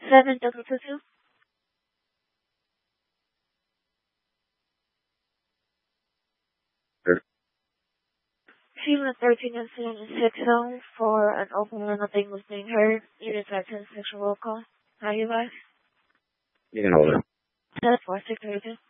7222. Sure. Female 13 and 76 home for an open where nothing was being heard. Unit 10 sexual call. How you guys? You can hold it. 10-4-6-32.